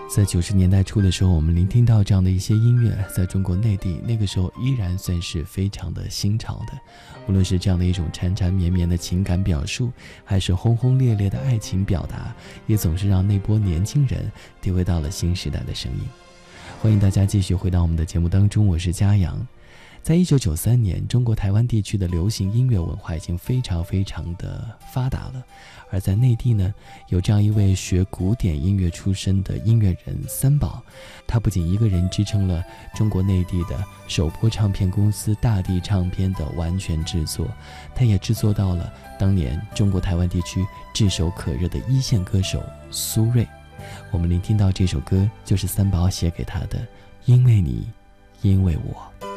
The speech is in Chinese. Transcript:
在90年代初的时候，我们聆听到这样的一些音乐，在中国内地那个时候依然算是非常的新潮的。无论是这样的一种缠缠绵绵的情感表述，还是轰轰烈烈的爱情表达，也总是让那波年轻人体会到了新时代的声音。欢迎大家继续回到我们的节目当中，我是嘉阳。在1993年，中国台湾地区的流行音乐文化已经非常的发达了。而在内地呢，有这样一位学古典音乐出身的音乐人三宝，他不仅一个人支撑了中国内地的首播唱片公司大地唱片的完全制作，他也制作到了当年中国台湾地区炙手可热的一线歌手苏芮。我们聆听到这首歌就是三宝写给他的《因为你，因为我》。